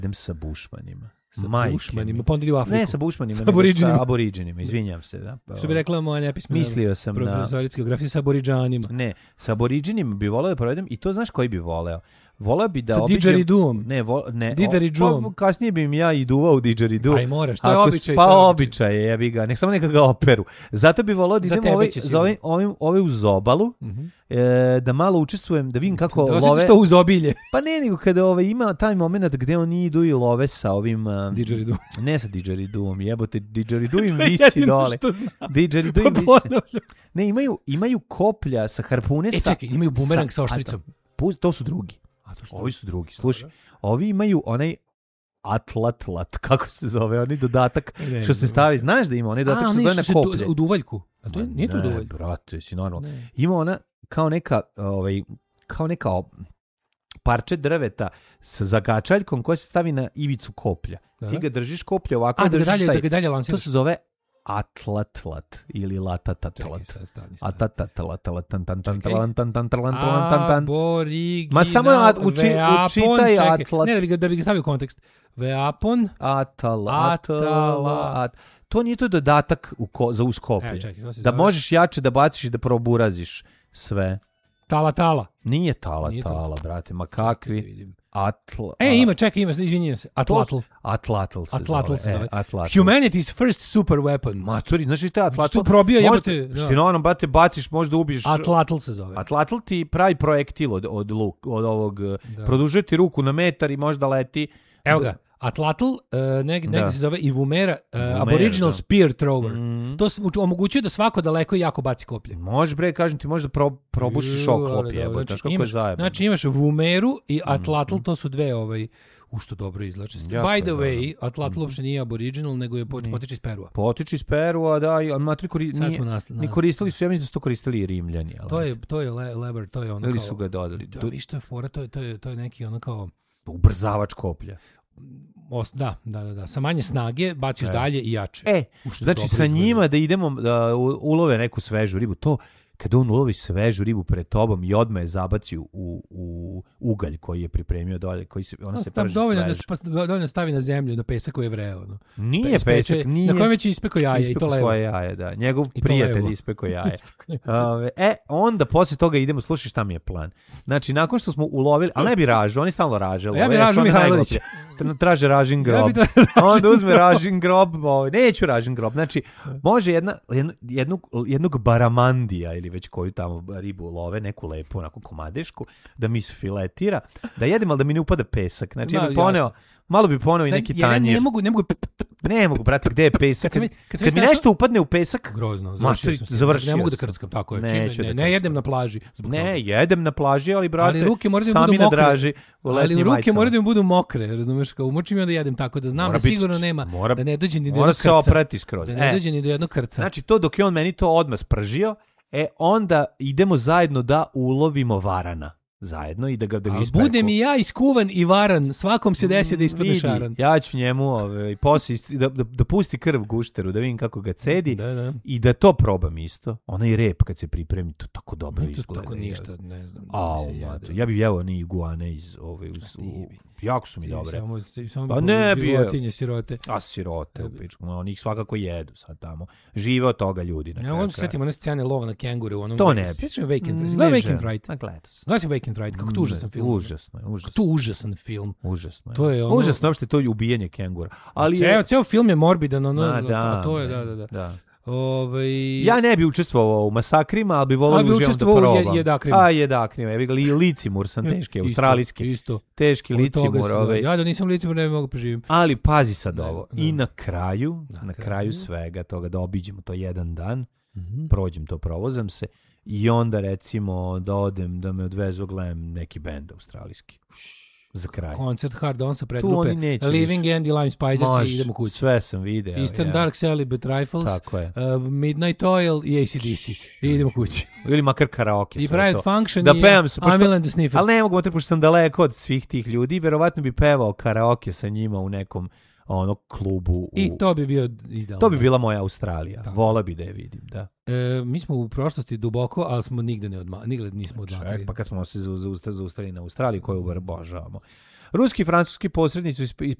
idem sa bušmanima. Sa bušmanima, pa onda idi u Afriku. Ne sa bušmanima, sa nego sa aboriđinima, izvinjam se. Da. Što bi rekla moja nepismena mislio sam profesorica geografije sa aboriđanima. Ne, sa aboriđinima bi voleo da provedem i to znaš koji bi voleo? Voleo bi da sa didgeridoo. Ne. Didgeridoo. Kasnije bi im ja i duvao u didgeridoo. Aj moraš, to je običaj. Pa običaj je, ja bi ga, nek samo neka ga operu. Zato bi voleo da idem ove uz obalu, da malo učestvujem, da vidim kako da love. osjećaš to uz obilje. Pa ne, nego kada ima taj moment gde oni idu i love sa ovim... Didgeridoo. Ne sa didgeridoom, jebote, didgeridoo im visi dole. Didgeridoo im visi. Ne, imaju koplja sa harpune sa... čekaj, imaju bumerang sa oštricom. To su drugi. Ovi su drugi. Slušaj, ovi imaju onaj atlatlat, kako se zove, onaj dodatak što se stavi. Znaš da ima onaj dodatak što se zove na koplje. U duvaljku. A to nije to u duvaljku. Brate, si normalno. Ima ona kao neka parče drveta sa zagačaljkom koja se stavi na ivicu koplja. Ti ga držiš koplje ovako, da ga dalje lansiraš. To se zove atlatlat ili latatatlat. Ma samo učitaj atlat. Ne, da bi ga stavio u kontekst. Veapon. To nije to dodatak za uskoplje. Da možeš jače da baciš i da proburaziš sve. Tala. Nije tala, brate, ma kakvi. Ima, izvinjam se. Atlatl se zove. Humanity's first super weapon. Maturi, znaš šta je atlatl? Tu probio jebote. Što na onom, brate, baciš, možda ubiješ. Atlatl se zove. Atlatl ti pravi projektil od ovog, produžuje ti ruku na metar i možda leti. Evo ga. Atlatl, negdje se zove i Vumera, Aboriginal Spear Thrower. To omogućuje da svako daleko jako baci koplje. Može, kažem ti, možda probušiš oklop, jebote, kako je zajedno. Znači imaš Vumeru i Atlatl, to su dve što dobro izlače. By the way, Atlatl uopšte nije Aboriginal, nego je potiče iz Perua. Potiče iz Perua, da, ni koristili su, ja mislim da su to koristili i Rimljani. To je lever, to je ono kao... Ili su ga dodali. Da, viš, to je fora, to je neki ono kao... Ubrzavač koplja. Da. Sa manje snage baciš dalje i jače. Znači sa njima da idemo da ulove neku svežu ribu, to kada on ulovi svežu ribu pred tobom i odmah je zabaci u ugalj koji je pripremio dolje, koji se ona se prži dovoljno stavi na zemlju da pesak koji je vreo. No. Nije pesak, nije. Na kojem već ispeko jaje i to levo. Svoje jaje, da. Njegov prijatelj ispeko jaje. Onda posle toga idemo, slušaj šta mi je plan. Znači, nakon što smo ulovili, ali ne bi ražu, oni stalno raže. Ja bi ražu Mihajlović. Traže ražin grob. Onda uzme ražin grob. Neću ražin grob. Znači, može jednog baramandija ili već koju tamo ribu love, neku lepu, onako komadešku, da mi sfiletira, da jedem, ali da mi ne upada pesak. Znači, malo bi poneo i neki tanjir. Ne mogu, brate, gde je pesak? Kad mi nešto upadne u pesak, grozno, završio. Ne mogu da krckam, tako je. Ne jedem na plaži. Ne, jedem na plaži, ali brate, sami na draži. Ali ruke moraju da mi budu mokre, razumeš, kao umočim i onda jedem tako da znam da sigurno nema, da ne dođe ni do jednog krca. Mora se oprati skroz. Da ne dođe ni do jednog krca. Znači, to dok je on meni to odmah spržio, onda idemo zajedno da ulovimo varana. Zajedno i da ga ispeku. Budem i ja iskuvan i varan, svakom se desi da ispadne šaran. Ja ću njemu poslije da pusti krv gušteru, da vidim kako ga cedi i da to probam isto. Onaj rep kad se pripremi, to tako dobro izgleda. Tako ništa, ne znam. Ja bih jeo ni iguane iz jako su mi dobre. Pa ne bi životinje sirote. Sirote, oni ih svakako jedu sad tamo. Žive od toga ljudi. Ja mogu se setiti one scene lova na kenguru. To ne bi. Sjećam Vacant Fright. Gledao sam Vacant Fright, kako to užasan film. Užasno je. To užasan film. Užasno je. To je ono... Užasno je uopšte to ubijanje kengura. Ceo film je morbidan. To je, da. Ja ne bi učestvovao u masakrima, ali bi volio da probam. Jedakrima. Licimur sam teški, australijski. Teški licimur. Ja da nisam licimur ne bi mogu preživim. Ali pazi sad ovo. I na kraju svega toga da obiđemo to jedan dan, prođem to, provozam se i onda recimo da odem da me odvezu gledam neki bend australijski. Za kraj. Koncert Hard On sa predgrupe Living End i Lime Spiders i idemo kući. Sve sam video. Eastern Dark Celibate Rifles, tako je. Midnight Oil i AC/DC. I idemo kući. Ili makar karaoke. I Private Function da i pevam and the Sniffers. Ali ne mogu moći, pošto sam daleko od svih tih ljudi, verovatno bi pevao karaoke sa njima u nekom klubu. I to bi bio idealno. To bi bila moja Australija. Vola bi da je vidim, da. Mi smo u prošlosti nigde nismo odmakli. Pa kad smo se zaustavili na Australiji koju obožavamo. Ruski i francuski posrednici